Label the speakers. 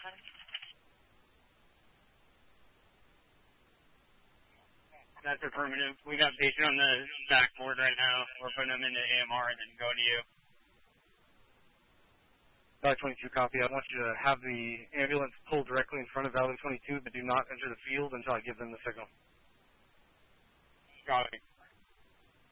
Speaker 1: That's affirmative. We got a patient on the backboard right now. We're putting them into AMR and then going to you.
Speaker 2: 522 copy. I want you to have the ambulance pull directly in front of Valley 22, but do not enter the field until I give them the signal.
Speaker 1: Copy.